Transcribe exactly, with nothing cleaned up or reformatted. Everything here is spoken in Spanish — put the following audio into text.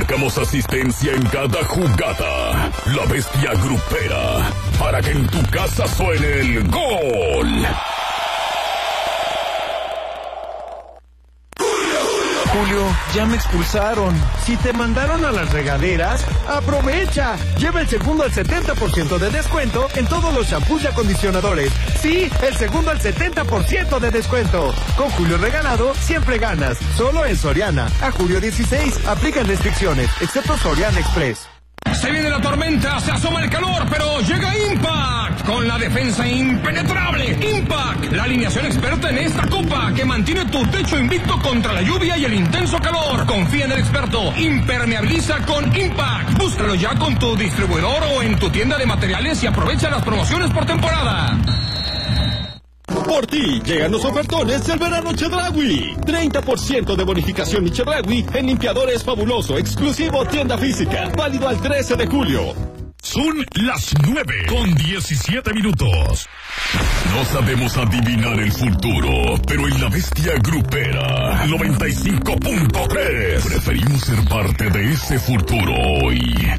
Marcamos asistencia en cada jugada. La Bestia Grupera, para que en tu casa suene el gol. Julio, ya me expulsaron. Si te mandaron a las regaderas, ¡aprovecha! Lleva el segundo al setenta por ciento de descuento en todos los shampoos y acondicionadores. Sí, el segundo al setenta por ciento de descuento. Con Julio Regalado, siempre ganas. Solo en Soriana. A julio dieciséis, aplican restricciones, excepto Soriana Express. Se viene la tormenta, se asoma el calor, pero llega Impact con la defensa impenetrable. Impact, la alineación experta en esta copa que mantiene tu techo invicto contra la lluvia y el intenso calor. Confía en el experto, impermeabiliza con Impact. Búscalo ya con tu distribuidor o en tu tienda de materiales y aprovecha las promociones por temporada. Por ti, llegan los ofertones del verano Chedraui. treinta por ciento de bonificación Chedraui en limpiadores fabuloso, exclusivo tienda física. Válido al trece de julio. Son las nueve con diecisiete minutos. No sabemos adivinar el futuro, pero en la Bestia Grupera noventa y cinco punto tres preferimos ser parte de ese futuro hoy.